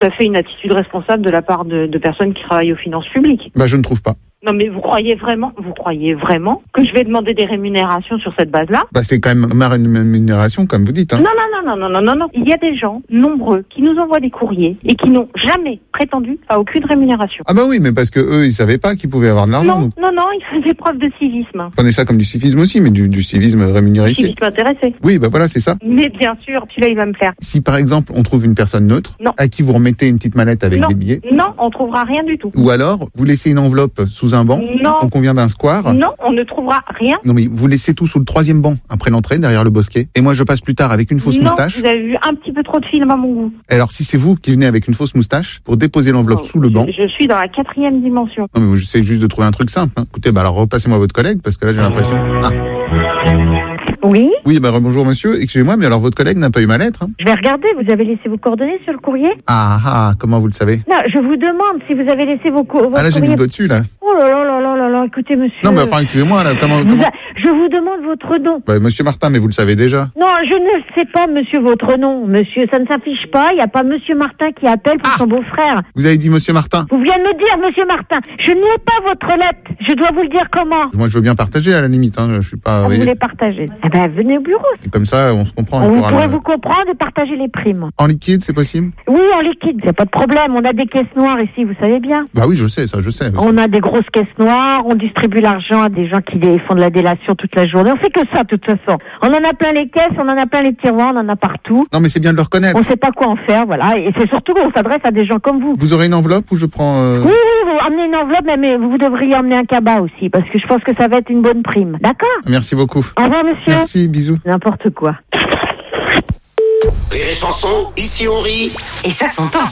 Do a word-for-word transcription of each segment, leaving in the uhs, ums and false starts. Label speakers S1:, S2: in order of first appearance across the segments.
S1: Ça fait une attitude responsable de la part de, de personnes qui travaillent aux finances publiques.
S2: Bah, je ne trouve pas.
S1: Non, mais vous croyez vraiment, vous croyez vraiment que je vais demander des rémunérations sur cette base-là?
S2: Bah, c'est quand même ma rémunération, comme vous dites, hein.
S1: Non, non, non, non, non, non, non. Il y a des gens nombreux qui nous envoient des courriers et qui n'ont jamais prétendu à aucune rémunération.
S2: Ah bah oui, mais parce que eux, ils savaient pas qu'ils pouvaient avoir de l'argent.
S1: Non,
S2: donc.
S1: non, non, ils faisaient preuve de civisme.
S2: Prenez ça comme du civisme aussi, mais du, du civisme rémunéré.
S1: Civisme intéressé.
S2: Oui, bah voilà, c'est ça.
S1: Mais bien sûr, celui-là, il va me plaire.
S2: Si par exemple, on trouve une personne neutre,
S1: Non.
S2: à qui vous remettez une petite mallette avec
S1: non.
S2: des billets.
S1: Non, on trouvera rien du tout.
S2: Ou alors, vous laissez une enveloppe sous un banc.
S1: Non.
S2: On convient d'un square.
S1: Non, on ne trouvera rien.
S2: Non, mais vous laissez tout sous le troisième banc, après l'entrée, derrière le bosquet. Et moi, je passe plus tard avec une fausse
S1: non,
S2: moustache.
S1: vous avez vu un petit peu trop de film à mon goût.
S2: Et alors, si c'est vous qui venez avec une fausse moustache pour déposer l'enveloppe
S1: Oh,
S2: sous le banc.
S1: Je, je suis dans la quatrième dimension.
S2: Non, mais j'essaie juste de trouver un truc simple. Hein. Écoutez, bah alors repassez-moi votre collègue, parce que là, j'ai l'impression... Ah.
S3: Oui.
S2: Oui, bah bonjour monsieur, excusez-moi, mais alors votre collègue n'a pas eu ma lettre, hein.
S3: Je vais regarder, vous avez laissé vos coordonnées sur le courrier?
S2: Ah, ah, comment vous le savez?
S3: Non, je vous demande si vous avez laissé vos, co- vos
S2: Ah là, j'ai mis
S3: courriers.
S2: le doigt dessus, là.
S3: Oh là là là là là là, écoutez monsieur.
S2: Non, mais enfin, excusez-moi, là, comment...
S3: Vous
S2: comment...
S3: a- Je vous demande votre nom.
S2: Bah, monsieur Martin, mais vous le savez déjà.
S3: Non, je ne sais pas, monsieur, votre nom. Monsieur, ça ne s'affiche pas. Il n'y a pas monsieur Martin qui appelle pour
S2: Ah.
S3: son beau-frère.
S2: Vous avez dit monsieur Martin.
S3: Vous venez de me dire, monsieur Martin. Je n'ai pas votre lettre. Je dois vous le dire comment.
S2: Moi, je veux bien partager, à la limite, hein. Je suis pas...
S3: Vous
S2: oui.
S3: voulez partager? Eh ben, venez au bureau.
S2: Et comme ça, on se comprend. on
S3: Vous
S2: pourra
S3: pourrez
S2: le-
S3: vous comprendre et partager les primes.
S2: En liquide, c'est possible?
S3: Oui, en liquide, il n'y a pas de problème. On a des caisses noires ici, vous savez bien.
S2: Bah oui, je sais, ça, je sais. aussi.
S3: On a des grosses caisses noires, on distribue l'argent à des gens qui dé- font de la délation toute la journée. On fait que ça, de toute façon. On en a plein les caisses, on en a plein les tiroirs, on en a partout.
S2: Non, mais c'est bien de le reconnaître.
S3: On sait pas quoi en faire, voilà. Et c'est surtout qu'on s'adresse à des gens comme vous.
S2: Vous aurez une enveloppe ou je prends... euh,
S3: Oui, oui, vous amenez une enveloppe, mais- mais vous devriez emmener un cabas aussi, parce que je pense que ça va être une bonne prime. D'accord?
S2: Merci beaucoup.
S3: Au revoir, monsieur.
S2: Merci, bisous.
S3: N'importe quoi.
S4: Rire et chanson, ici on rit.
S5: Et ça s'entend.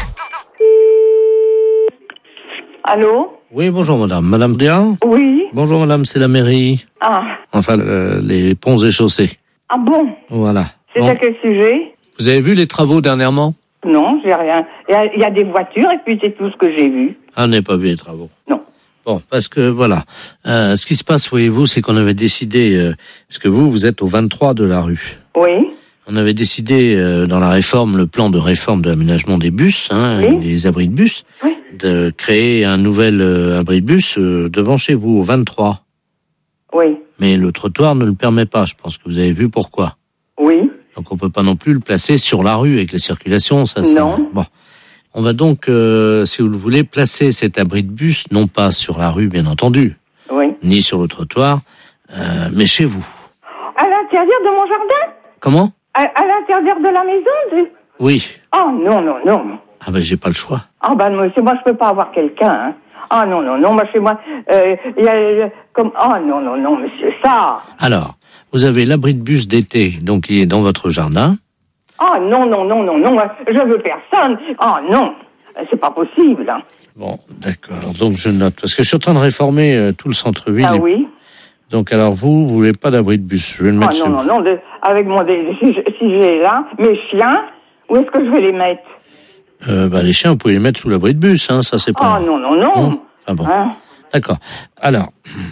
S6: Allô?
S7: Oui, bonjour madame. Madame Déa?
S6: Oui.
S7: Bonjour madame, c'est la mairie.
S6: Ah.
S7: Enfin, euh, les ponts et chaussées.
S6: Ah bon?
S7: Voilà.
S6: C'est
S7: Bon.
S6: à quel sujet?
S7: Vous avez vu les travaux dernièrement?
S6: Non, j'ai rien. Il y, a, il y a des voitures et puis c'est tout ce que j'ai vu.
S7: Ah, on n'a pas vu les travaux.
S6: Non.
S7: Bon, parce que voilà, euh, ce qui se passe, voyez-vous, c'est qu'on avait décidé, euh, parce que vous, vous êtes au vingt-trois de la rue.
S6: Oui.
S7: On avait décidé euh, dans la réforme, le plan de réforme de l'aménagement des bus, hein,
S6: Oui.
S7: des abris de bus,
S6: Oui.
S7: de créer un nouvel euh, abri de bus euh, devant chez vous, au vingt-trois.
S6: Oui.
S7: Mais le trottoir ne le permet pas, je pense que vous avez vu pourquoi.
S6: Oui.
S7: Donc on peut pas non plus le placer sur la rue avec la circulation, ça. ça
S6: Non.
S7: Bon, on va donc, euh, si vous le voulez, placer cet abri de bus non pas sur la rue, bien entendu,
S6: Oui.
S7: ni sur le trottoir, euh, mais chez vous.
S6: À l'intérieur de mon jardin?
S7: Comment?
S6: À, à l'intérieur de la maison? de-
S7: Oui.
S6: Oh non, non, non.
S7: Ah ben j'ai pas le choix.
S6: Ah ben monsieur, moi je peux pas avoir quelqu'un. Hein. Ah non, non, non, moi chez moi, euh, il y a, euh, comme, oh non, non, non, monsieur, ça.
S7: Alors, vous avez l'abri de bus d'été, donc il est dans votre jardin.
S6: Ah non, non, non, non, non, je veux personne. Ah non, c'est pas possible. Hein.
S7: Bon, d'accord. Donc je note parce que je suis en train de réformer euh, tout le centre-ville.
S6: Ah oui.
S7: Donc alors vous, vous voulez pas d'abri de bus? Je vais le
S6: Ah
S7: mettre.
S6: non,
S7: chez
S6: non,
S7: vous.
S6: non, de, avec mon, dé- si, je- si j'ai là, mes chiens, où est-ce que je vais les mettre?
S7: Euh, bah, les chiens, vous pouvez les mettre sous l'abri de bus, hein, ça c'est pas...
S6: Ah non, non, non.
S7: Non ah bon,
S6: Hein?
S7: d'accord. Alors,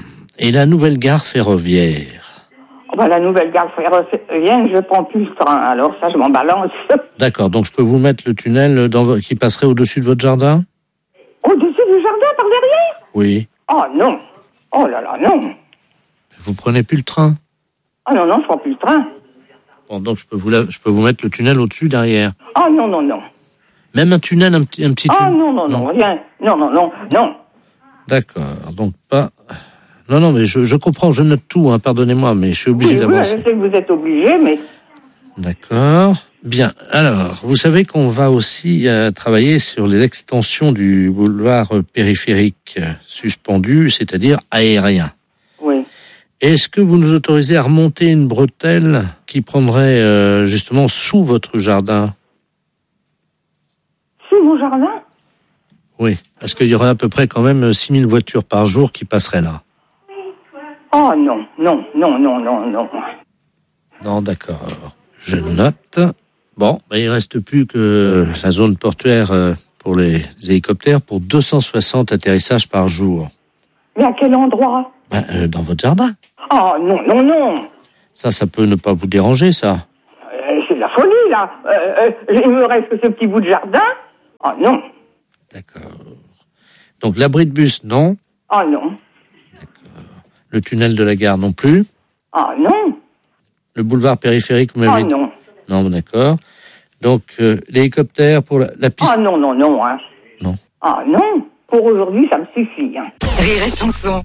S7: et la nouvelle gare ferroviaire?
S6: Oh, bah, la nouvelle gare ferroviaire, je prends plus le train, alors ça je m'en balance.
S7: D'accord, donc je peux vous mettre le tunnel dans, vo- qui passerait au-dessus de votre jardin?
S6: Au-dessus du jardin, par derrière?
S7: Oui.
S6: Oh non. Oh là là, non.
S7: Vous prenez plus le train?
S6: Ah non, non, je prends plus le train.
S7: Bon, donc je peux vous, la- je peux vous mettre le tunnel au-dessus, derrière.
S6: Ah non, non, non.
S7: Même un tunnel, un petit, un petit
S6: Ah
S7: tunnel?
S6: non, non, non, rien. Non, non, non, non.
S7: D'accord, donc pas... Non, non, mais je, je comprends, je note tout, hein, pardonnez-moi, mais je suis obligé
S6: Oui, oui, je
S7: d'avancer.
S6: sais que vous êtes obligé, mais...
S7: D'accord. Bien. Alors, vous savez qu'on va aussi euh, travailler sur l'extension du boulevard périphérique euh, suspendu, c'est-à-dire aérien.
S6: Oui.
S7: Est-ce que vous nous autorisez à remonter une bretelle qui prendrait euh, justement sous votre jardin?
S6: Sous mon jardin?
S7: Oui, parce qu'il y aurait à peu près quand même six mille voitures par jour qui passeraient là.
S6: Oh non, non, non, non, non, non.
S7: Non, d'accord. Je note. Bon, ben, il reste plus que la zone portuaire euh, pour les hélicoptères pour deux cent soixante atterrissages par jour.
S6: Mais à quel endroit?
S7: Ben, euh, dans votre jardin.
S6: Oh non, non, non.
S7: Ça, ça peut ne pas vous déranger, ça.
S6: Euh, c'est de la folie, là. Euh, euh, il me reste que ce petit bout de jardin. Ah non.
S7: D'accord. Donc l'abri de bus, non.
S6: Ah non.
S7: Le tunnel de la gare, non plus.
S6: Ah non.
S7: Le boulevard périphérique, vous
S6: Ah
S7: m'avez dit.
S6: non.
S7: Non, d'accord. Donc euh, l'hélicoptère pour la, la piste.
S6: Ah non, non, non. Hein.
S7: Non.
S6: Ah non. Pour aujourd'hui, ça me suffit. Hein.
S5: Rire et chanson.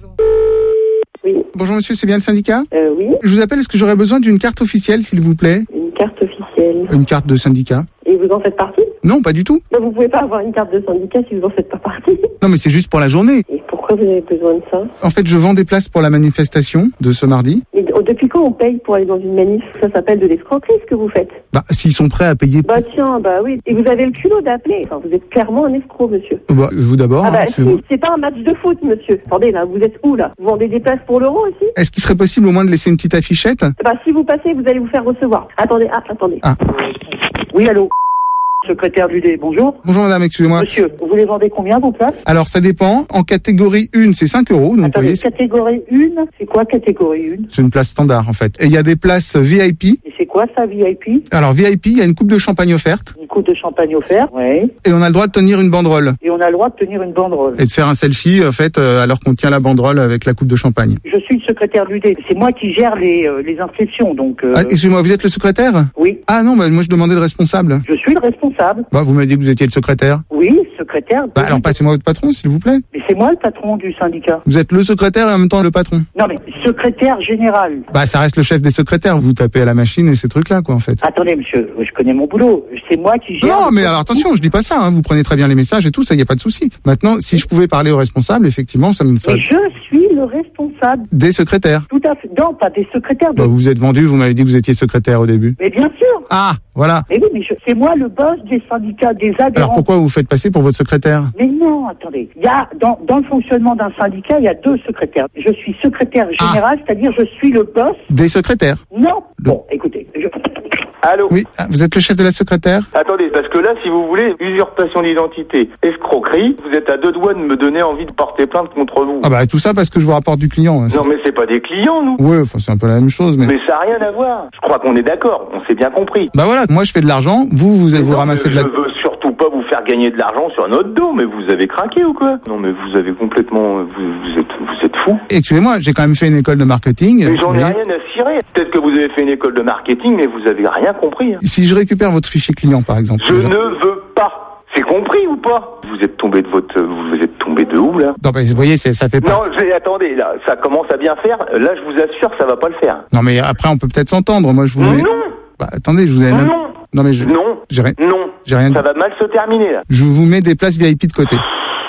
S8: Oui.
S2: Bonjour monsieur, c'est bien le syndicat?
S8: Euh, oui,
S2: Je vous appelle, est-ce que j'aurais besoin d'une carte officielle, s'il vous plaît?
S8: une carte officielle.
S2: Une carte de syndicat?
S8: Et vous en faites partie?
S2: Non, pas du tout.
S8: Ben, vous pouvez pas avoir une carte de syndicat si vous en faites pas partie.
S2: Non, mais c'est juste pour la journée.
S8: Et pourquoi vous avez besoin de ça?
S2: En fait, je vends des places pour la manifestation de ce mardi.
S8: Et d- depuis quand on paye pour aller dans une manif? Ça s'appelle de l'escroquerie, ce que vous faites.
S2: Bah, s'ils sont prêts à payer...
S8: Bah tiens, bah oui. Et vous avez le culot d'appeler. Enfin, vous êtes clairement un escroc, monsieur.
S2: Bah, vous d'abord.
S8: Ah bah
S2: hein,
S8: si,
S2: c'est bon.
S8: c'est pas un match de foot, monsieur. Attendez, là, vous êtes où, là? Vous vendez des places pour l'euro aussi?
S2: Est-ce qu'il serait possible au moins de laisser une petite affichette?
S8: Bah si vous passez, vous allez vous faire recevoir. Attendez, ah, attendez.
S2: Ah.
S6: Oui, allô. Secrétaire du D, bonjour.
S2: Bonjour madame, excusez-moi.
S6: Monsieur, vous les vendez combien, vos places?
S2: Alors, ça dépend. En catégorie un, c'est cinq euros. Donc, vous
S6: Attendez,
S2: voyez,
S6: catégorie un, c'est quoi catégorie un?
S2: c'est une place standard, en fait. Et il y a des places V I P.
S6: Et c'est quoi ça, V I P?
S2: Alors, V I P, il y a une coupe de champagne offerte.
S6: Une coupe de champagne offerte. Oui.
S2: Et on a le droit de tenir une banderole.
S6: Et on a le droit de tenir une banderole.
S2: Et de faire un selfie, en fait, euh, alors qu'on tient la banderole avec la coupe de champagne.
S6: Je suis le secrétaire du D. C'est moi qui gère les, euh, les inscriptions, donc... euh,
S2: Ah, excusez-moi, vous êtes le secrétaire?
S6: Oui,
S2: Ah non, bah, moi je demandais le responsable.
S6: je suis le responsable.
S2: Bah, vous m'avez dit que vous étiez le secrétaire.
S6: Oui, secrétaire.
S2: Bah, alors passez-moi votre patron, s'il vous plaît.
S6: Mais c'est moi le patron du syndicat.
S2: Vous êtes le secrétaire et en même temps le patron.
S6: Non, mais secrétaire général.
S2: Bah, ça reste le chef des secrétaires. Vous tapez à la machine et ces trucs-là, quoi, en fait.
S6: Attendez, monsieur, je connais mon boulot. C'est moi qui gère...
S2: Non, mais alors attention, je dis pas ça. Hein. Vous prenez très bien les messages et tout, ça y a pas de souci. Maintenant, si je pouvais parler au responsable, effectivement, ça me fait
S6: Mais je suis le responsable.
S2: des secrétaires.
S6: Tout à fait. Non, pas des secrétaires. De...
S2: Bah, vous vous êtes vendu. Vous m'avez dit que vous étiez secrétaire au début.
S6: Mais bien sûr.
S2: Ah, voilà.
S6: Mais oui, mais je... c'est moi le boss des syndicats, des adhérents.
S2: Alors pourquoi vous vous faites passer pour votre secrétaire?
S6: Mais non, attendez. Il y a, dans, dans le fonctionnement d'un syndicat, il y a deux secrétaires. Je suis secrétaire général, c'est-à-dire je suis le boss.
S2: Des secrétaires.
S6: Non. Bon, écoutez. Je...
S9: Allô?
S2: Oui. Ah, vous êtes le chef de la secrétaire?
S9: Attendez, parce que là, si vous voulez, usurpation d'identité, escroquerie, vous êtes à deux doigts de me donner envie de porter plainte contre vous.
S2: Ah bah tout ça parce que je vous rapporte du client. Hein.
S9: Non, mais c'est pas des clients, nous.
S2: Ouais, enfin c'est un peu la même chose, mais.
S9: Mais ça n'a rien à voir. Je crois qu'on est d'accord, on s'est bien compris.
S2: Bah voilà, moi je fais de l'argent, vous vous, vous
S9: Non,
S2: ramassez
S9: mais
S2: de la.
S9: Je veux surtout pas vous faire gagner de l'argent sur notre dos, mais vous avez craqué ou quoi? Non, mais vous avez complètement... Vous, vous êtes vous êtes fou.
S2: Excusez-moi, j'ai quand même fait une école de marketing.
S9: Mais j'en ai
S2: et
S9: rien à cirer. Peut-être que vous avez fait une école de marketing, mais vous avez rien compris. Hein.
S2: Si je récupère votre fichier client, par exemple.
S9: Je
S2: déjà-
S9: ne veux pas. C'est compris ou pas? Vous êtes tombé de votre... Vous êtes tombé de où, là?
S2: Non, mais vous voyez, c'est- ça fait
S9: Non,
S2: pas.
S9: j'ai- attendez, là, ça commence à bien faire. Là, je vous assure que ça va pas le faire.
S2: Non, mais après, on peut peut-être s'entendre. Moi, je vous.
S9: Non,
S2: mets- Bah, attendez, je vous ai même.
S9: non,
S2: Non, mais je.
S9: non,
S2: J'ai rien.
S9: non.
S2: J'ai rien dit.
S9: Ça va mal se terminer, là.
S2: Je vous mets des places V I P de côté.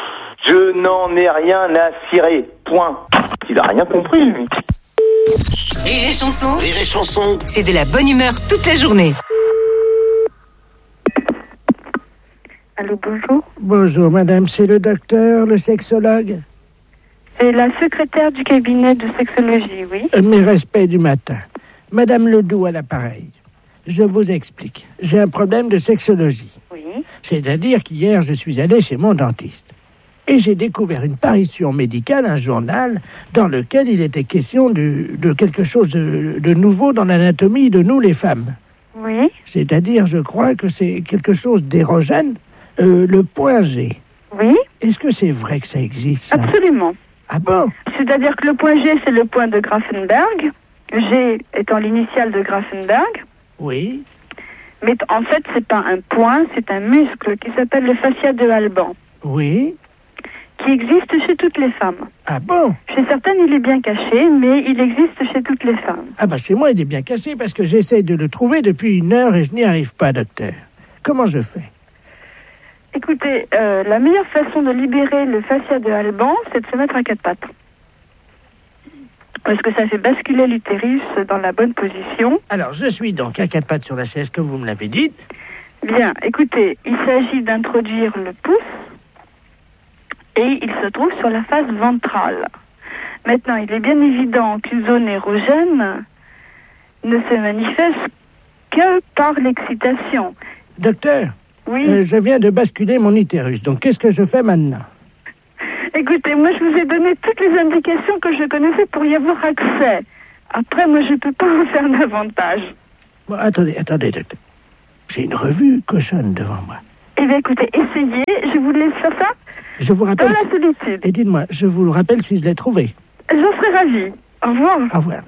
S9: Je n'en ai rien à cirer. Point. Il a rien compris, lui.
S5: Rire et chanson,
S4: Rire et chanson.
S5: c'est de la bonne humeur toute la journée.
S1: Allô, bonjour.
S10: Bonjour madame, c'est le docteur, le sexologue.
S1: C'est la secrétaire du cabinet de sexologie, oui.
S10: Euh, Mes respects du matin. Madame Ledoux à l'appareil. Je vous explique. J'ai un problème de sexologie.
S1: Oui.
S10: C'est-à-dire qu'hier, je suis allé chez mon dentiste. Et j'ai découvert une parution médicale, un journal, dans lequel il était question de, de quelque chose de, de nouveau dans l'anatomie de nous, les femmes.
S1: Oui.
S10: C'est-à-dire, je crois que c'est quelque chose d'érogène, euh, le point G.
S1: Oui.
S10: Est-ce que c'est vrai que ça existe, ça?
S1: Absolument.
S10: Ah bon?
S1: C'est-à-dire que le point G, c'est le point de Grafenberg. G étant l'initiale de Grafenberg.
S10: Oui.
S1: Mais en fait, c'est pas un point, c'est un muscle qui s'appelle le fascia de Alban,
S10: Oui.
S1: qui existe chez toutes les femmes.
S10: Ah bon?
S1: Chez certaines, il est bien caché, mais il existe chez toutes les femmes.
S10: Ah bah chez moi, il est bien cassé parce que j'essaie de le trouver depuis une heure et je n'y arrive pas, docteur. Comment je fais?
S1: Écoutez, euh, la meilleure façon de libérer le fascia de Alban, c'est de se mettre à quatre pattes. Parce que ça fait basculer l'utérus dans la bonne position.
S10: Alors, je suis donc à quatre pattes sur la chaise, comme vous me l'avez dit.
S1: Bien, écoutez, il s'agit d'introduire le pouce et il se trouve sur la face ventrale. Maintenant, il est bien évident qu'une zone érogène ne se manifeste que par l'excitation.
S10: Docteur,
S1: Oui.
S10: euh, je viens de basculer mon utérus, donc qu'est-ce que je fais maintenant?
S1: Écoutez, moi je vous ai donné toutes les indications que je connaissais pour y avoir accès. Après, moi je peux pas vous faire davantage.
S10: Bon, attendez, attendez, docteur. J'ai une revue cochonne devant moi.
S1: Eh bien, écoutez, essayez. Je vous laisse faire ça
S10: Je vous
S1: dans
S10: rappelle.
S1: la solitude.
S10: Et dites-moi, je vous le rappelle si je l'ai trouvé.
S1: J'en serais ravie. Au revoir.
S10: Au revoir.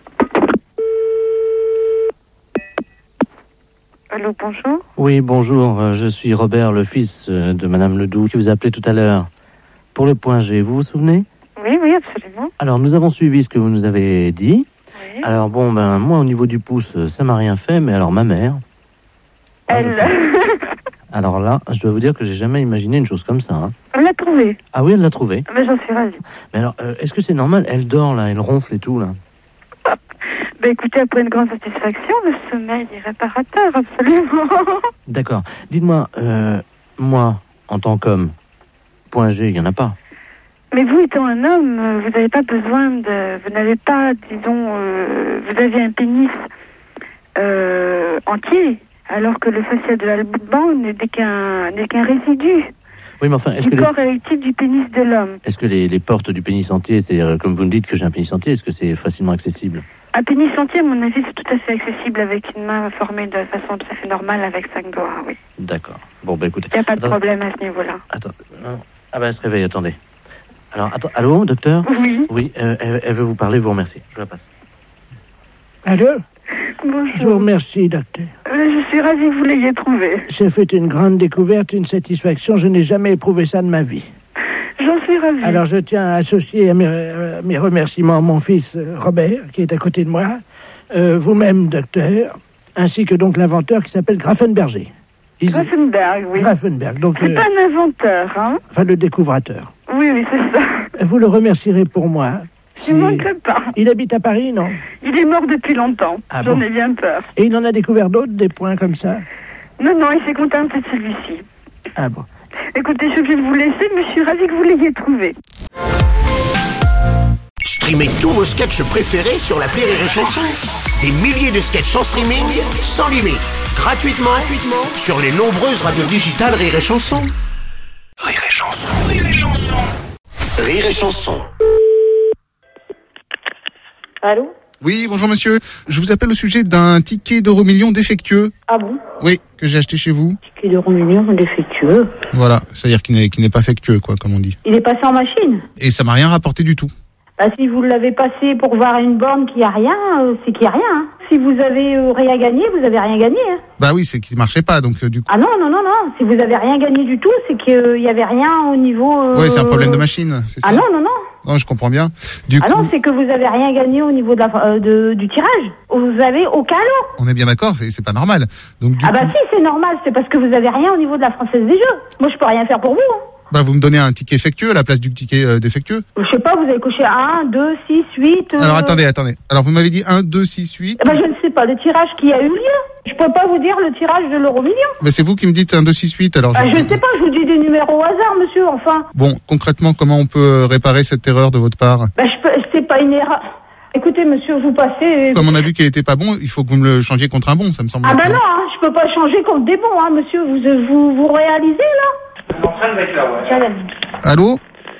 S1: Allô, bonjour.
S7: Oui, bonjour. euh, Je suis Robert, le fils euh, de Madame Ledoux, qui vous a appelé tout à l'heure pour le point G. Vous vous souvenez?
S1: Oui, oui, absolument.
S7: Alors, nous avons suivi ce que vous nous avez dit.
S1: Oui.
S7: Alors, bon, ben, moi, au niveau du pouce, euh, ça m'a rien fait, mais alors, ma mère... Ah, je-
S1: Elle,
S7: Alors là, je dois vous dire que j'ai jamais imaginé une chose comme ça. Hein.
S1: elle l'a trouvé.
S7: Ah oui, elle l'a trouvé.
S1: Mais j'en suis ravie.
S7: Mais alors, euh, est-ce que c'est normal? Elle dort, là, elle ronfle et tout, là.
S1: Ben écoutez, après une grande satisfaction, le sommeil est réparateur, absolument.
S7: D'accord. Dites-moi, euh, moi, en tant qu'homme, point G, il n'y en a pas.
S1: Mais vous étant un homme, euh, vous n'avez pas besoin de... Vous n'avez pas, disons, euh, vous avez un pénis euh, entier, alors que le fascia de l'alban n'est qu'un n'est qu'un résidu
S7: Oui, mais enfin, est-ce
S1: du
S7: que, les,
S1: corps érectile du pénis de l'homme.
S7: est-ce que les, les portes du pénis entier, c'est-à-dire, euh, comme vous me dites que j'ai un pénis entier, est-ce que c'est facilement accessible?
S1: Un pénis entier, à mon avis, c'est tout à fait accessible avec une main formée de façon tout à fait normale avec cinq doigts, oui.
S7: D'accord. Bon, ben écoutez.
S1: Il n'y a pas de
S7: Attends-
S1: problème à ce niveau-là.
S7: Attends. non. Ah ben, elle se réveille, attendez. Alors, attends, allô, docteur?
S1: Oui.
S7: Oui, euh, elle, elle veut vous parler, vous remercie. Je la passe.
S10: Allô?
S1: Bonjour.
S10: Je vous remercie, docteur.
S1: Euh, je suis ravie que vous l'ayez trouvé.
S10: J'ai fait une grande découverte, une satisfaction. Je n'ai jamais éprouvé ça de ma vie.
S1: J'en suis ravie.
S10: Alors, je tiens à associer à mes, euh, mes remerciements mon fils euh, Robert, qui est à côté de moi, euh, vous-même, docteur, ainsi que donc l'inventeur qui s'appelle Grafenberger. Ils-
S1: Grafenberg, oui.
S10: Grafenberg, donc,
S1: C'est
S10: euh,
S1: pas un inventeur, hein?
S10: enfin le découvrateur.
S1: Oui, oui, c'est ça.
S10: Vous le remercierez pour moi.
S1: Je ne manquerai pas.
S10: Il habite à Paris, non?
S1: Il est mort depuis longtemps.
S10: Ah
S1: J'en
S10: bon?
S1: ai bien peur.
S10: Et il en a découvert d'autres, des points comme ça?
S1: Non, non, il s'est contenté de celui-ci.
S10: Ah bon.
S1: Écoutez, je suis obligée de vous laisser, mais je suis ravie que vous l'ayez trouvé.
S4: Streamez tous vos sketchs préférés sur l'appli Rire et Chanson. Des milliers de sketchs en streaming, sans limite, gratuitement, gratuitement sur les nombreuses radios digitales Rire et Chanson. Rire et Chanson, Rire et Chanson. Rire et Chanson.
S8: Allô?
S2: Oui, bonjour monsieur. Je vous appelle au sujet d'un ticket d'Euromillions défectueux.
S8: Ah bon?
S2: Oui, que j'ai acheté chez vous.
S8: Ticket d'Euromillions défectueux.
S2: Voilà, c'est-à-dire qu'il n'est, qu'il n'est pas factueux, quoi, comme on dit.
S8: Il est passé en machine?
S2: Et ça m'a rien rapporté du tout.
S8: Bah, si vous l'avez passé pour voir une borne qui a rien, euh, c'est qu'il y a rien. Hein. Si vous avez euh, rien gagné, vous avez rien gagné. Hein.
S2: Bah oui, c'est qu'il marchait pas, donc euh, du coup...
S8: Ah non, non, non, non. Si vous avez rien gagné du tout, c'est qu'il y avait rien au niveau... Euh...
S2: Ouais, c'est un problème de machine, c'est ça?
S8: Ah non, non, non.
S2: Non, je comprends bien. Du
S8: Ah
S2: coup,
S8: non, c'est que vous avez rien gagné au niveau de la, euh, de, du tirage. Vous avez aucun lot.
S2: on est bien d'accord, c'est, c'est pas normal. Donc du
S8: Ah bah
S2: coup,
S8: si, c'est normal. C'est parce que vous avez rien au niveau de la Française des Jeux. Moi, je peux rien faire pour vous. Hein.
S2: bah vous me donnez un ticket factueux à la place du ticket euh, défectueux.
S8: Je sais pas, vous avez coché un, deux, six, huit...
S2: Alors attendez, attendez. Alors vous m'avez dit un, deux, six, huit.
S8: Eh ben, je ne sais pas, le tirage qui a eu lieu. Je peux pas vous dire le tirage de l'euro-million.
S2: Bah c'est vous qui me dites un, deux, six, huit, alors
S8: Ah,
S2: je...
S8: je ne sais pas, je vous dis des numéros au hasard, monsieur, enfin.
S2: Bon, concrètement, comment on peut euh, réparer cette erreur de votre part?
S8: Ben, je peux, c'est pas une erreur. Écoutez, monsieur, vous passez...
S2: Comme on a vu qu'il était pas bon, il faut que vous me le changiez contre un bon, ça me semble.
S8: Ah ben
S2: clair.
S8: non, hein, je peux pas changer contre des bons, hein, monsieur. Vous vous, vous réalisez, là?
S11: Je m'entraîne avec là, ouais.
S8: Challenge.
S2: Allô?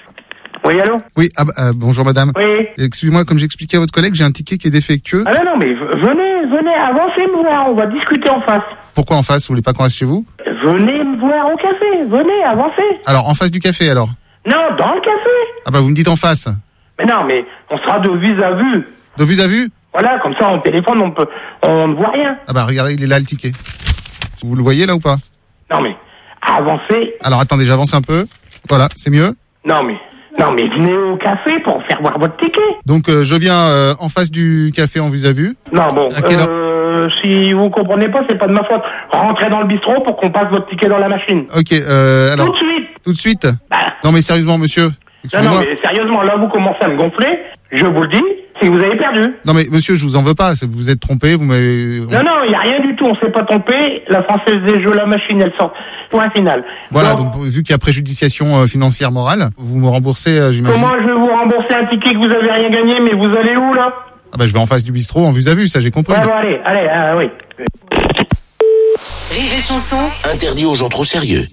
S11: Oui, allô?
S2: Oui, ah bah, euh, bonjour madame.
S11: Oui.
S2: Excusez-moi, comme j'expliquais à votre collègue, j'ai un ticket qui est défectueux.
S11: Ah non, non, mais v- venez, venez, avancez me voir, on va discuter en face.
S2: Pourquoi en face? Vous voulez pas qu'on reste chez vous?
S11: Venez me voir au café, venez, avancez.
S2: Alors, en face du café, alors?
S11: Non, dans le café.
S2: Ah bah, vous me dites en face.
S11: Mais non, mais on sera de vis-à-vis.
S2: De vue à vue?
S11: Voilà, comme ça, on téléphone, on peut, on ne voit rien.
S2: Ah bah, regardez, il est là, le ticket. Vous le voyez, là, ou pas?
S11: Non, mais, avancez.
S2: Alors, attendez, j'avance un peu. Voilà, c'est mieux.
S11: Non, mais, non, mais venez au café pour faire voir votre ticket.
S2: Donc, euh, je viens euh, en face du café en vue à vue.
S11: Non, bon,
S2: À quelle heure?
S11: euh, si vous comprenez pas, c'est pas de ma faute. Rentrez dans le bistrot pour qu'on passe votre ticket dans la machine.
S2: Ok, euh, alors...
S11: Tout de suite.
S2: Tout de suite?
S11: Bah.
S2: Non, mais sérieusement, monsieur.
S11: Non,
S2: Excusez-moi.
S11: non, mais sérieusement, là, vous commencez à me gonfler. Je vous le dis, c'est que vous avez perdu.
S2: Non, mais monsieur, je vous en veux pas. c'est- Vous vous êtes trompé, vous m'avez...
S11: Non, non, il n'y a rien du tout. On s'est pas trompé. La Française des Jeux, la machine, elle sort. Point final.
S2: Voilà,
S11: Donc,
S2: donc vu qu'il y a préjudiciation euh, financière morale, vous me remboursez, euh, j'imagine.
S11: comment je vais vous rembourser un ticket que vous avez rien gagné, mais vous allez où, là?
S2: Ah bah je vais en face du bistrot en vue à vue, ça j'ai compris.
S11: Ouais, bon, allez, allez, ah, oui.
S5: Rire et chanson.
S4: Interdit aux gens trop sérieux.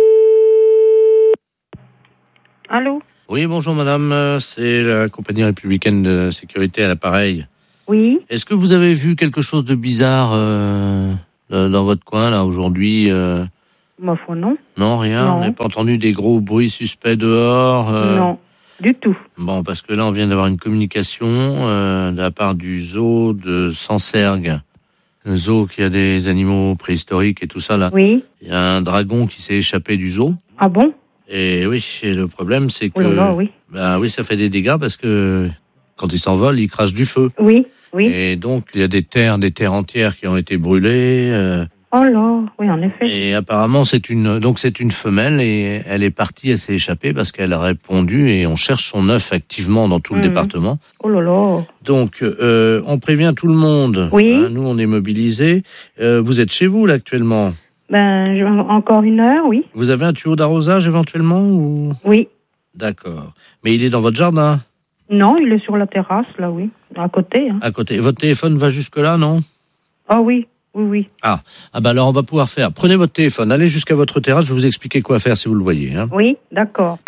S1: Allô?
S7: Oui, bonjour madame, euh, c'est la compagnie républicaine de sécurité à l'appareil.
S3: Oui.
S7: Est-ce que vous avez vu quelque chose de bizarre euh, dans dans votre coin là aujourd'hui euh,
S3: Ma foi, non.
S7: Non, rien.
S3: Non.
S7: On n'a pas entendu des gros bruits suspects dehors. euh,
S3: Non, du tout.
S7: Bon, parce que là, on vient d'avoir une communication euh, de la part du zoo de Sancergues. Le zoo qui a des animaux préhistoriques et tout ça, là.
S3: Oui.
S7: Il y a un dragon qui s'est échappé du zoo.
S3: Ah bon?
S7: Et oui, et le problème, c'est que...
S3: Oh là là, oui.
S7: Ben oui, ça fait des dégâts parce que quand il s'envole, il crache du feu.
S3: Oui, oui.
S7: Et donc, il y a des terres, des terres entières qui ont été brûlées. Euh,
S3: Oh là, oui, en effet.
S7: et apparemment, c'est une, donc c'est une femelle et elle est partie, elle s'est échappée parce qu'elle a répondu et on cherche son œuf activement dans tout le
S3: Mhm.
S7: département.
S3: Oh là là.
S7: Donc, euh, on prévient tout le monde.
S3: Oui.
S7: Hein, nous, on est mobilisés. Euh, vous êtes chez vous, là, actuellement.
S3: Ben, je- encore une heure, oui.
S7: Vous avez un tuyau d'arrosage, éventuellement, ou...
S3: Oui.
S7: D'accord. Mais il est dans votre jardin,
S3: Non, il est sur la terrasse, là, oui. À côté, hein.
S7: à côté. Votre téléphone va jusque-là, non?
S3: Ah oui, oui, oui.
S7: Ah, ah bah alors on va pouvoir faire. Prenez votre téléphone, allez jusqu'à votre terrasse, je vais vous expliquer quoi faire si vous le voyez. Hein.
S3: Oui, d'accord.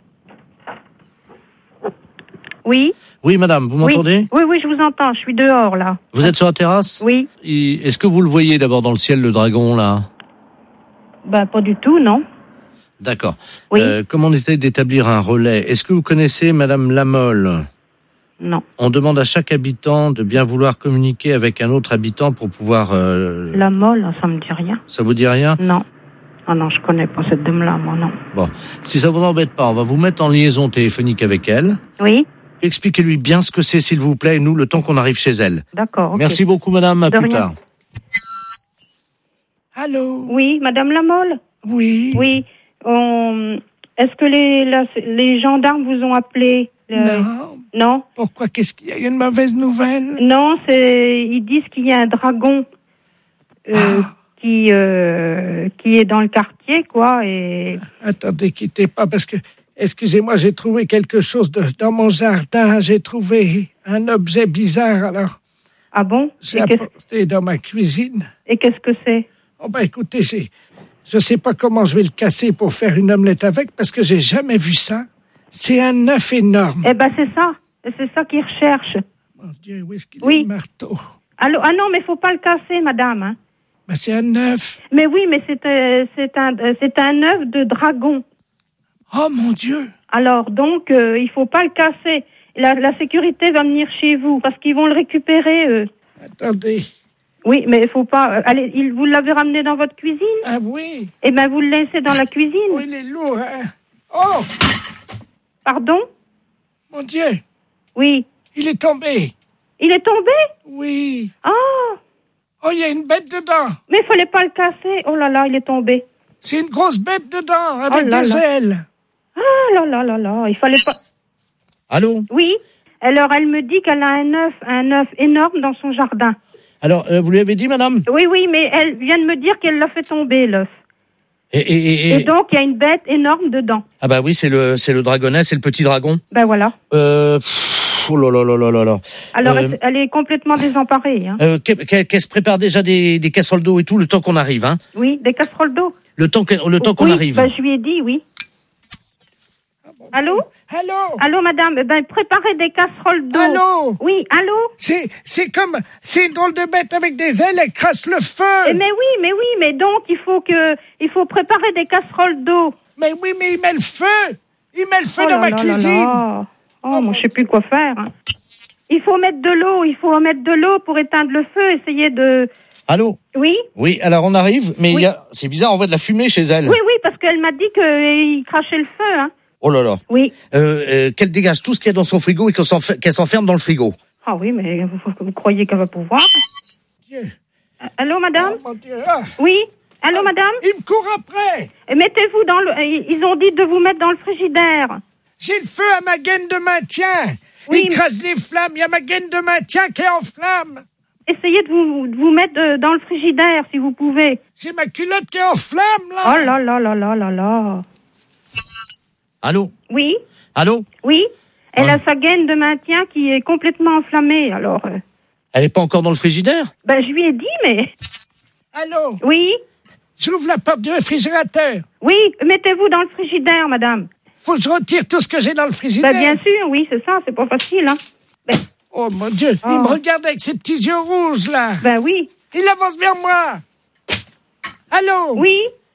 S3: Oui.
S7: Oui, madame, vous m'entendez?
S3: Oui, oui, oui, je vous entends. Je suis dehors, là.
S7: Vous êtes sur la terrasse?
S3: Oui.
S7: Et est-ce que vous le voyez d'abord dans le ciel, le dragon, là?
S3: Ben, pas du tout, non.
S7: D'accord.
S3: Oui.
S7: Euh, comme on essaie d'établir un relais, est-ce que vous connaissez madame Lamolle?
S3: Non.
S7: On demande à chaque habitant de bien vouloir communiquer avec un autre habitant pour pouvoir... euh,
S3: La molle, ça me dit rien.
S7: Ça vous dit rien?
S3: Non. Ah non, je connais pas cette dame-là, moi, non.
S7: Bon, si ça vous embête pas, on va vous mettre en liaison téléphonique avec elle.
S3: Oui.
S7: Expliquez-lui bien ce que c'est, s'il vous plaît, et nous, le temps qu'on arrive chez elle.
S3: D'accord, ok.
S7: Merci beaucoup, madame, à
S3: De
S7: plus
S3: rien.
S7: tard.
S10: Allô?
S3: Oui, madame Lamolle?
S10: Oui.
S3: Oui. On... Est-ce que les, la- les gendarmes vous ont appelé? Le-
S10: Non.
S3: Non?
S10: Pourquoi? Qu'est-ce qu'il y a? Une mauvaise nouvelle?
S3: Non, c'est ils disent qu'il y a un dragon euh,
S10: Ah.
S3: qui euh, qui est dans le quartier, quoi. Et
S10: Attendez, quittez pas, parce que, excusez-moi, j'ai trouvé quelque chose de, dans mon jardin. J'ai trouvé un objet bizarre, alors.
S3: Ah bon?
S10: J'ai
S3: Et qu'est-ce-
S10: apporté dans ma cuisine.
S3: Et qu'est-ce que c'est?
S10: Oh ben écoutez, c'est, je sais pas comment je vais le casser pour faire une omelette avec, parce que j'ai jamais vu ça. C'est un œuf énorme.
S3: Eh ben c'est ça, c'est ça qu'ils recherchent.
S10: Mon Dieu, où est-ce qu'il
S3: Oui.
S10: est le marteau?
S3: Allô? Ah non, mais faut pas le casser, madame. Hein.
S10: Ben c'est un œuf.
S3: Mais oui, mais c'est euh, c'est un euh, c'est un œuf de dragon.
S10: Oh mon Dieu.
S3: Alors donc euh, il faut pas le casser. La, la sécurité va venir chez vous parce qu'ils vont le récupérer. Eux.
S10: Attendez.
S3: Oui, mais il faut pas. euh, allez, il, vous l'avez ramené dans votre cuisine?
S10: Ah oui.
S3: Eh ben vous le laissez dans la cuisine.
S10: Oh, il est lourd, hein. Oh,
S3: Pardon?
S10: mon Dieu.
S3: Oui.
S10: Il est tombé.
S3: Il est tombé?
S10: Oui.
S3: Ah!
S10: Oh, il y a une bête dedans.
S3: Mais il fallait pas le casser. Oh là là, il est tombé.
S10: C'est une grosse bête dedans, avec
S3: Oh là
S10: des
S3: là.
S10: ailes.
S3: Ah là là là là, il fallait pas.
S7: Allô?
S3: Oui. Alors elle me dit qu'elle a un œuf, un œuf énorme dans son jardin.
S7: Alors, euh, vous lui avez dit, madame?
S3: Oui, oui, mais elle vient de me dire qu'elle l'a fait tomber, l'œuf.
S7: Et, et, et,
S3: Et
S7: et-
S3: donc, il y a une bête énorme dedans.
S7: Ah bah oui, c'est le, c'est le dragonnet, c'est le petit dragon.
S3: Ben voilà.
S7: Euh, pff, oh là là là là là là.
S3: Alors,
S7: Euh,
S3: elle, elle est complètement désemparée. Hein.
S7: euh, qu'elle qu'elle- qu'elle se prépare déjà des, des casseroles d'eau et tout, le temps qu'on arrive, hein.
S3: Oui, des casseroles d'eau.
S7: Le temps, que- le temps qu'on
S3: oui,
S7: arrive.
S3: ben, je lui ai dit, oui. Allô?
S10: Allô?
S3: Allô, madame? Eh ben, préparez des casseroles d'eau.
S10: Allô?
S3: Oui, allô?
S10: C'est, c'est comme, c'est une drôle de bête avec des ailes, elle crasse le feu.
S3: Eh, mais oui, mais oui, mais donc, il faut que, il faut préparer des casseroles d'eau.
S10: Mais oui, mais il met le feu. Il met le feu
S3: Oh
S10: dans
S3: là
S10: ma
S3: là là
S10: cuisine.
S3: là. Oh, moi, je sais plus quoi faire. hein. Il faut mettre de l'eau, il faut mettre de l'eau pour éteindre le feu, essayer de...
S7: Allô?
S3: Oui?
S7: Oui, alors on arrive, mais il
S3: Oui.
S7: y a, c'est bizarre, on voit de la fumée chez elle.
S3: Oui, oui, parce qu'elle m'a dit qu'il crachait le feu, hein.
S7: Oh là là.
S3: Oui.
S7: Euh, euh, qu'elle dégage tout ce qu'il y a dans son frigo et qu'elle s'enfer- qu'elle s'enferme dans le frigo.
S3: Ah oui, mais vous, vous croyez qu'elle va pouvoir?
S10: Dieu.
S3: Euh, Allô, madame?
S10: Oh, mon Dieu. Ah,
S3: Oui? Allô, madame?
S10: il me court après.
S3: Et mettez-vous dans le... euh, Ils ont dit de vous mettre dans le frigidaire.
S10: J'ai le feu à ma gaine de maintien.
S3: Oui,
S10: il
S3: mais-
S10: crasse les flammes. Il y a ma gaine de maintien qui est en flamme.
S3: Essayez de vous, de vous mettre euh, dans le frigidaire, si vous pouvez.
S10: J'ai ma culotte qui est en flamme, là.
S3: Oh là là là là là là.
S7: Allô?
S3: Oui?
S7: Allô?
S3: Oui? Elle
S7: Ouais.
S3: a sa gaine de maintien qui est complètement enflammée, alors... euh,
S7: Elle est pas encore dans le frigidaire?
S3: ben, je lui ai dit, mais...
S10: Allô?
S3: Oui?
S10: J'ouvre la porte du réfrigérateur.
S3: Oui, mettez-vous dans le frigidaire, madame.
S10: Faut que je retire tout ce que j'ai dans le frigidaire.
S3: Ben, bien sûr, oui, c'est ça, c'est pas facile, hein. Ben,
S10: Oh, mon Dieu.
S3: Oh.
S10: Il me regarde avec ses petits yeux rouges, là.
S3: ben oui.
S10: Il avance vers moi. Allô?
S3: Oui?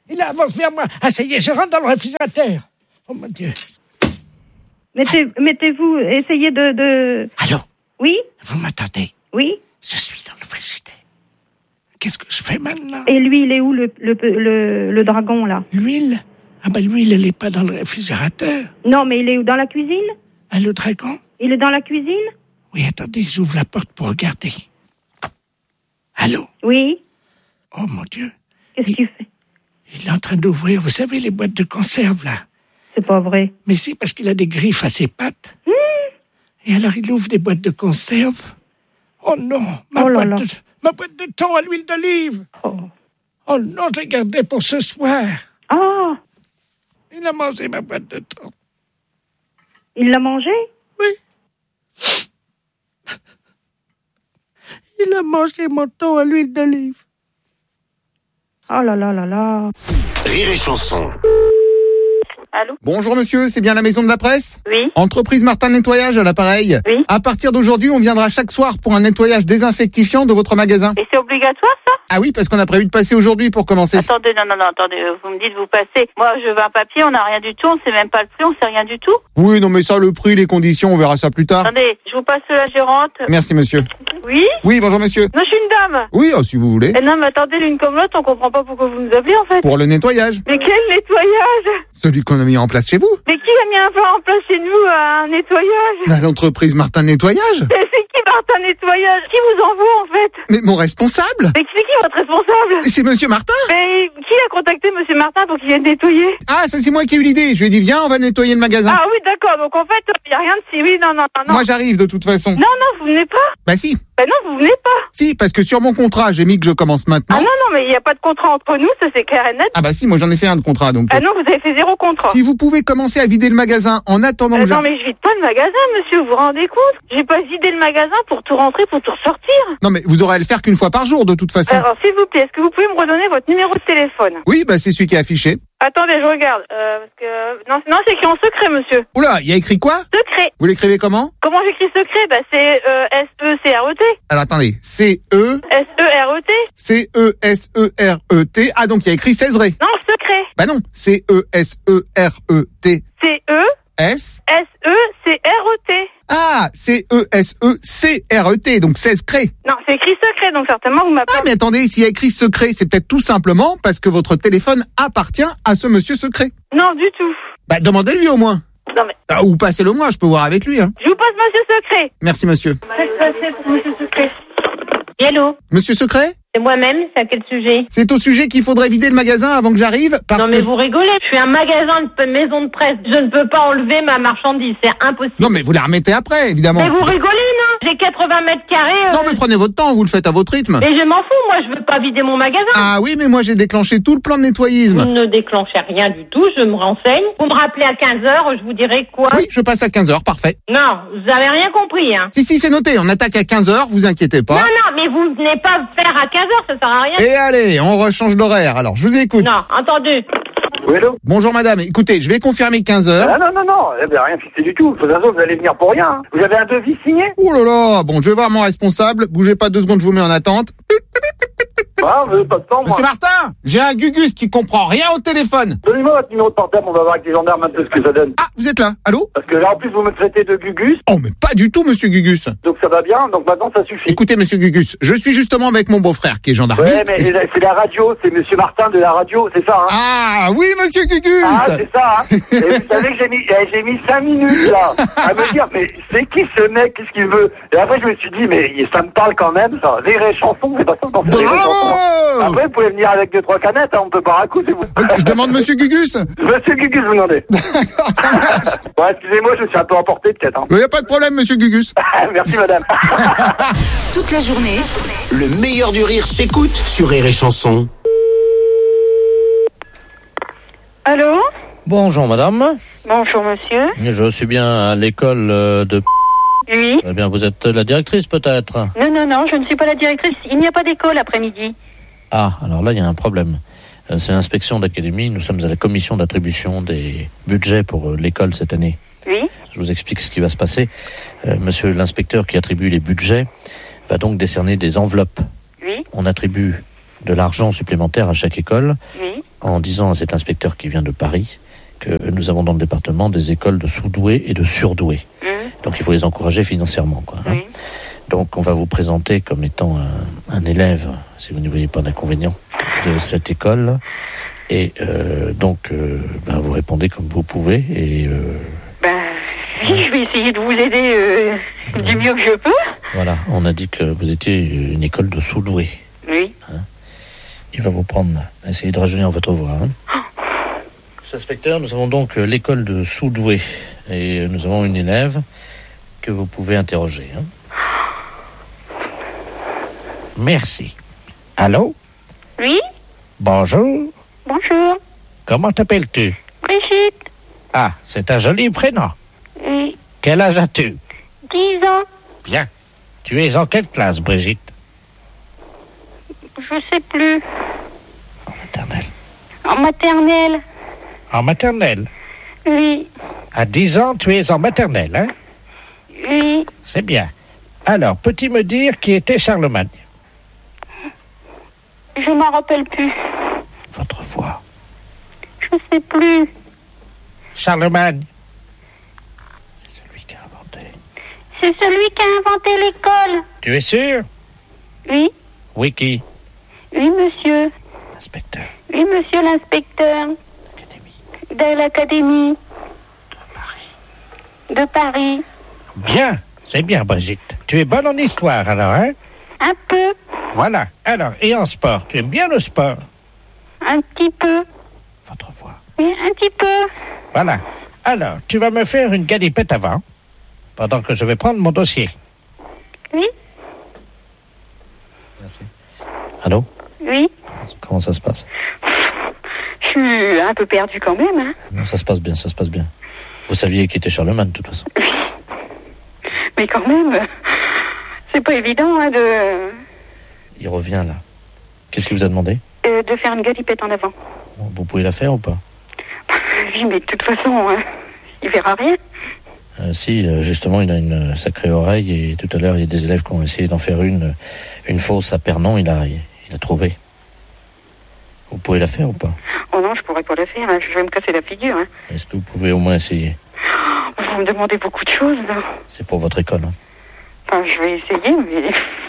S10: Il avance vers moi. Ah, ça y est, je rentre dans le réfrigérateur. Oh mon Dieu.
S12: Mettez, mettez-vous, essayez de, de...
S10: Allô?
S12: Oui?
S10: Vous m'attendez?
S12: Oui?
S10: Je suis dans le frigidaire. Qu'est-ce que je fais maintenant?
S12: Et lui, il est où, le, le, le, le dragon, là?
S10: L'huile? Ah ben l'huile, elle n'est pas dans le réfrigérateur.
S12: Non, mais il est où? Dans la cuisine?
S10: Ah, le dragon?
S12: Il est dans la cuisine?
S10: Oui, attendez, j'ouvre la porte pour regarder. Allô?
S12: Oui?
S10: Oh mon Dieu.
S12: Qu'est-ce qu'il fait?
S10: Il est en train d'ouvrir, vous savez, les boîtes de conserve, là.
S12: C'est pas vrai.
S10: Mais si, parce qu'il a des griffes à ses pattes.
S12: Mmh.
S10: Et alors, il ouvre des boîtes de conserve. Oh non, ma,
S12: oh là
S10: boîte,
S12: là.
S10: De, ma boîte de thon à l'huile d'olive.
S12: Oh.
S10: Oh non, je l'ai gardée pour ce soir.
S12: Ah!
S10: Il a mangé ma boîte de thon.
S12: Il l'a mangé?
S10: Oui. Il a mangé mon thon à l'huile d'olive.
S12: Oh là là là là.
S4: Rire et chanson.
S1: Allô?
S2: Bonjour monsieur, c'est bien la maison de la presse?
S1: Oui.
S2: Entreprise Martin Nettoyage à l'appareil.
S1: Oui.
S2: À partir d'aujourd'hui, on viendra chaque soir pour un nettoyage désinfectifiant de votre magasin.
S1: Et c'est obligatoire, ça?
S2: Ah oui, parce qu'on a prévu de passer aujourd'hui pour commencer.
S1: Attendez, non, non, non, attendez, vous me dites vous passez. Moi, je veux un papier, on n'a rien du tout, on sait même pas le prix, on sait rien du tout.
S2: Oui, non mais ça, le prix, les conditions, on verra ça plus tard.
S1: Attendez, je vous passe la gérante.
S2: Merci monsieur.
S1: Oui?
S2: Oui, bonjour monsieur.
S1: Non, je suis une dame.
S2: Oui, oh, si vous voulez.
S1: Eh non, mais attendez, l'une comme l'autre, on comprend pas pourquoi vous nous appelez, en fait.
S2: Pour le nettoyage.
S1: Mais quel nettoyage?
S2: Celui qu'on a mis en place chez vous.
S1: Mais qui a mis un peu en place chez nous un nettoyage?
S2: Bah, l'entreprise Martin Nettoyage.
S1: Mais c'est qui Martin Nettoyage? Qui vous envoie, en fait?
S2: Mais mon responsable.
S1: Mais c'est qui votre responsable?
S2: C'est monsieur Martin.
S1: Mais qui a contacté monsieur Martin pour qu'il vienne nettoyer?
S2: Ah, ça c'est moi qui ai eu l'idée. Je lui ai dit, viens, on va nettoyer le magasin.
S1: Ah oui, d'accord, donc en fait, il n'y a rien de si... Oui, non, non, non, non.
S2: Moi j'arrive de toute façon.
S1: Non, non, vous venez pas.
S2: Bah si.
S1: Bah non, vous venez pas.
S2: Si, parce que sur mon contrat, j'ai mis que je commence maintenant.
S1: Ah non, non, mais il n'y a pas de contrat entre nous, ça c'est clair et net.
S2: Ah bah si, moi j'en ai fait un de contrat donc.
S1: Ah non, vous avez fait zéro contrat.
S2: Si vous pouvez commencer à vider le magasin en attendant
S1: Euh,
S2: que
S1: non,
S2: j'a-
S1: mais je vide pas le magasin, monsieur, vous vous rendez compte? J'ai pas vidé le magasin pour tout rentrer, pour tout ressortir.
S2: Non mais vous aurez à le faire qu'une fois par jour de toute façon.
S1: Alors, s'il vous plaît, est-ce que vous pouvez me redonner votre numéro de téléphone?
S2: Oui, bah c'est celui qui est affiché.
S1: Attendez, je regarde. Euh, parce que... Non, non, c'est écrit en secret, monsieur.
S2: Oula, il y a écrit quoi?
S1: Secret.
S2: Vous l'écrivez comment?
S1: Comment j'écris secret? Bah c'est euh, S E C R E T.
S2: Alors attendez, C E
S1: S E R E T.
S2: C E S E R E T. Ah donc il y a écrit Césaret.
S1: Non, secret.
S2: Bah non, C E S E R E T.
S1: C E
S2: S
S1: S E C R E T.
S2: Ah, C E S E C R E T, donc seize cré.
S1: Non, c'est écrit secret, donc certainement vous m'appelez.
S2: Ah mais attendez, s'il y a écrit secret, c'est peut-être tout simplement parce que votre téléphone appartient à ce monsieur secret.
S1: Non, du tout.
S2: Bah demandez-lui au moins.
S1: Non mais...
S2: Ah, ou passez-le moi, je peux voir avec lui. Hein.
S1: Je vous passe monsieur secret.
S2: Merci monsieur.
S1: Faites passer pour monsieur secret. Hello.
S2: Monsieur secret?
S13: C'est moi-même, c'est à quel sujet?
S2: C'est au sujet qu'il faudrait vider le magasin avant que j'arrive parce
S13: Non mais
S2: que...
S13: vous rigolez, je suis un magasin, une maison de presse, je ne peux pas enlever ma marchandise, c'est impossible.
S2: Non mais vous la remettez après, évidemment.
S13: Mais vous rigolez, non? J'ai quatre-vingts mètres carrés. Euh...
S2: Non mais prenez votre temps, vous le faites à votre rythme.
S13: Mais je m'en fous, moi je veux pas vider mon magasin.
S2: Ah oui, mais moi j'ai déclenché tout le plan de nettoyisme.
S13: Vous ne déclenchez rien du tout, je me renseigne. Vous me rappelez à quinze heures, je vous dirai quoi?
S2: Oui, je passe à quinze heures, parfait.
S13: Non, vous avez rien compris, hein.
S2: Si, si, c'est noté, on attaque à quinze heures, vous inquiétez pas.
S13: Non, non, mais vous venez pas faire à quinze heures, ça sert à rien.
S2: Et allez, on rechange d'horaire, alors je vous écoute.
S13: Non, entendu.
S9: Oui, allô?
S2: Bonjour madame, écoutez, je vais confirmer quinze heures.
S9: Ah, non, non, non, eh ben, rien fixé du tout. De toute façon, vous allez venir pour rien. Hein. Vous avez un devis signé?
S2: Oh là là, bon, je vais voir mon responsable, bougez pas deux secondes, je vous mets en attente.
S9: Ah, vous avez pas de temps, moi.
S2: Monsieur Martin, j'ai un Gugus qui comprend rien au téléphone.
S9: Donnez-moi votre numéro de portable, on va voir avec les gendarmes un peu ce que ça donne.
S2: Ah, vous êtes là, allô?
S9: Parce que là, en plus, vous me traitez de Gugus.
S2: Oh, mais pas du tout, monsieur Gugus.
S9: Donc ça va bien, donc maintenant ça suffit.
S2: Écoutez, monsieur Gugus, je suis justement avec mon beau-frère qui est gendarmiste.
S9: Ouais, mais
S2: et je-
S9: c'est la radio, c'est monsieur Martin de la radio, c'est ça, hein?
S2: Ah, oui, monsieur Gugus.
S9: Ah, c'est ça, hein? Et vous savez que j'ai mis, eh, j'ai mis cinq minutes, là, à me dire, mais c'est qui ce mec, qu'est-ce qu'il veut? Et après, je me suis dit, mais ça me parle quand même, ça. Rire et chanson, c'est pas ça, non, c'est Rire et chanson. Après, vous pouvez venir avec deux, trois canettes, hein, on peut boire un coup, c'est vous.
S2: Je demande monsieur Gugus.
S9: Monsieur Gugus, vous demandez.
S2: D'accord, ça marche.
S9: Ouais, excusez-moi, je me suis un peu emporté, peut-être, hein.
S2: Il n'y a pas de problème, monsieur Gugus.
S9: Merci, madame.
S5: Toute la journée,
S4: Le meilleur du rire s'écoute sur Rire et chanson.
S1: Allô?
S7: Bonjour madame,
S1: Bonjour monsieur.
S7: je suis bien à l'école euh, de...
S1: Oui.
S7: Eh bien vous êtes la directrice peut-être?
S1: Non, non, non, je ne suis pas la directrice. Il n'y a pas d'école après-midi.
S7: Ah, alors là il y a un problème. Euh, C'est l'inspection d'académie, nous sommes à la commission d'attribution des budgets pour euh, l'école cette année.
S1: Oui.
S7: Je vous explique ce qui va se passer. Euh, monsieur l'inspecteur qui attribue les budgets va donc décerner des enveloppes.
S1: Oui.
S7: On attribue de l'argent supplémentaire à chaque école
S1: Oui.
S7: en disant à cet inspecteur qui vient de Paris que nous avons dans le département des écoles de sous-doués et de surdoués. Mmh. Donc il faut les encourager financièrement, quoi. Hein. Oui. Donc on va vous présenter comme étant un, un élève, si vous ne voyez pas d'inconvénient, de cette école. Et euh, donc euh, ben, vous répondez comme vous pouvez. Et euh,
S13: ben, oui, je vais essayer de vous aider euh, du mieux que je peux.
S7: Voilà, on a dit que vous étiez une école de sous-doués.
S13: Oui.
S7: Hein. Il va vous prendre, essayer de rajeunir votre voix. Hein. Monsieur l'inspecteur, nous avons donc l'école de sous-doués. Et nous avons une élève que vous pouvez interroger. Hein. Merci. Allô?
S13: Oui?
S7: Bonjour.
S13: Bonjour.
S7: Comment t'appelles-tu?
S13: Brigitte.
S7: Ah, c'est un joli prénom.
S13: Oui.
S7: Quel âge as-tu?
S13: Dix ans.
S7: Bien. Tu es en quelle classe, Brigitte?
S13: Je sais plus.
S7: En maternelle.
S13: En maternelle.
S7: En maternelle?
S13: Oui.
S7: À dix ans, tu es en maternelle, hein?
S13: Oui.
S7: C'est bien. Alors, peux-tu me dire qui était Charlemagne?
S13: Je m'en rappelle plus.
S7: Votre voix.
S13: Je sais plus.
S7: Charlemagne. C'est celui qui a inventé.
S13: C'est celui qui a inventé l'école.
S7: Tu es sûr?
S13: Oui.
S7: Oui, qui?
S13: Oui, monsieur.
S7: L'inspecteur.
S13: Oui, monsieur l'inspecteur.
S7: L'académie.
S13: De l'académie.
S7: De Paris.
S13: De Paris.
S7: Bien, c'est bien, Brigitte. Tu es bonne en histoire, alors, hein?
S13: Un peu.
S7: Voilà. Alors, et en sport, tu aimes bien le sport?
S13: Un petit peu.
S7: Votre voix.
S13: Oui, un petit peu.
S7: Voilà. Alors, tu vas me faire une galipette avant, pendant que je vais prendre mon dossier.
S13: Oui.
S7: Merci. Allô?
S13: Oui.
S7: Comment, comment ça se passe?
S13: Je suis un peu perdue quand même, hein.
S7: Non, ça se passe bien, ça se passe bien. Vous saviez qui était Charlemagne, de toute façon.
S13: Oui. Mais quand même, c'est pas évident, hein, de...
S7: Il revient, là. Qu'est-ce qu'il vous a demandé?
S13: Euh, de faire une galipette en avant.
S7: Vous pouvez la faire ou pas?
S13: Oui, mais de toute façon, hein, il verra rien.
S7: Euh, si, euh, justement, il a une sacrée oreille et tout à l'heure, il y a des élèves qui ont essayé d'en faire une, une fausse à Pernon, il a, il, il a trouvé. Vous pouvez la faire ou pas?
S13: Oh non, je pourrais pas la faire, hein, je vais me casser la figure. Hein.
S7: Est-ce que vous pouvez au moins essayer?
S13: Vous me demandez beaucoup de choses, là.
S7: C'est pour votre école, hein.
S13: Enfin, je vais essayer, mais...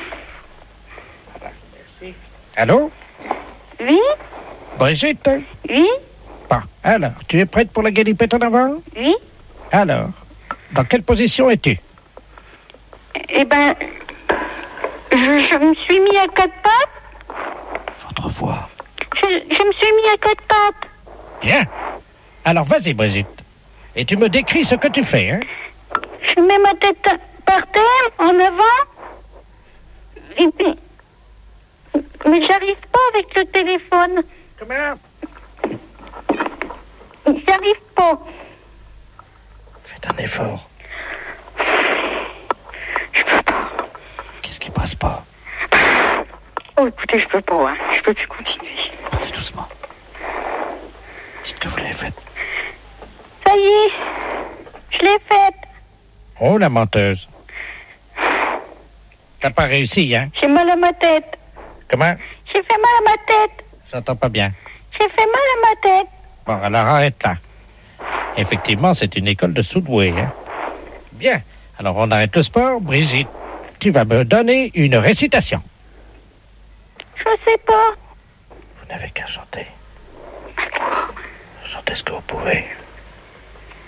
S7: Merci. Allô?
S13: Oui?
S7: Brigitte?
S13: Oui?
S7: Bon, alors, tu es prête pour la galipette en avant?
S13: Oui?
S7: Alors, dans quelle position es-tu?
S13: Eh ben, je, je me suis mis à quatre pattes.
S7: Votre voix.
S13: Je, je me suis mis à quatre pattes.
S7: Bien. Alors, vas-y, Brigitte. Et tu me décris ce que tu fais, hein?
S13: Je mets ma tête par terre, en avant. Et puis... Mais j'arrive pas avec le téléphone.
S7: Comment?
S13: J'arrive pas.
S7: Faites un effort.
S13: Je peux pas.
S7: Qu'est-ce qui passe pas?
S13: Oh, écoutez, je peux pas, hein. Je peux plus continuer.
S7: Parlez doucement. Dites que vous l'avez faite.
S13: Ça y est, je l'ai faite.
S7: Oh, la menteuse. T'as pas réussi, hein?
S13: J'ai mal à ma tête.
S7: Comment?
S13: J'ai fait mal à ma tête.
S7: J'entends pas bien.
S13: J'ai fait mal à ma tête.
S7: Bon, alors arrête là. Effectivement, c'est une école de sous-doués, hein? Bien. Alors, on arrête le sport. Brigitte, tu vas me donner une récitation.
S13: Je sais pas.
S7: Vous n'avez qu'à chanter. Chantez ce que vous pouvez.